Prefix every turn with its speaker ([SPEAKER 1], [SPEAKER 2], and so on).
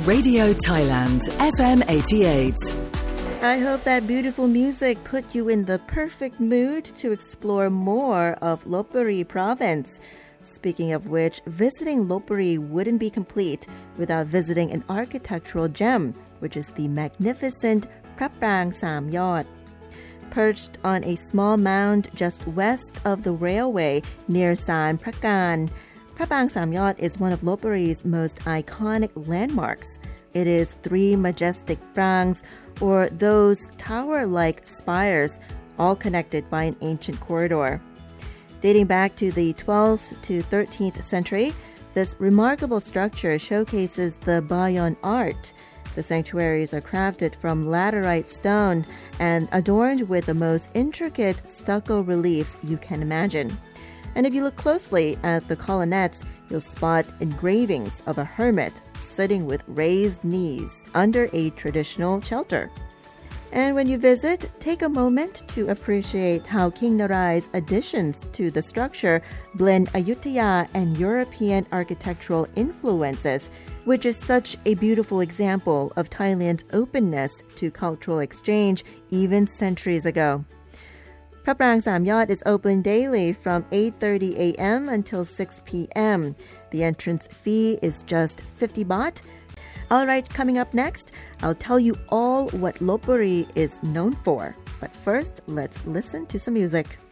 [SPEAKER 1] Radio Thailand, FM 88.
[SPEAKER 2] I hope that beautiful music put you in the perfect mood to explore more of Lopburi province. Speaking of which, visiting Lopburi wouldn't be complete without visiting an architectural gem, which is the magnificent Phra Prang Sam Yot. Perched on a small mound just west of the railway near San Prakan, Phra Prang Sam Yot is one of Lopburi's most iconic landmarks. It is 3 majestic prangs, or those tower-like spires, all connected by an ancient corridor. Dating back to the 12th to 13th century, this remarkable structure showcases the Bayon art. The sanctuaries are crafted from laterite stone and adorned with the most intricate stucco reliefs you can imagine. And if you look closely at the colonnettes, you'll spot engravings of a hermit sitting with raised knees under a traditional shelter. And when you visit, take a moment to appreciate how King Narai's additions to the structure blend Ayutthaya and European architectural influences, which is such a beautiful example of Thailand's openness to cultural exchange even centuries ago. Phra Prang Sam Yot is open daily from 8:30 a.m. until 6 p.m. The entrance fee is just 50 baht. All right, coming up next, I'll tell you all what Lopburi is known for. But first, let's listen to some music.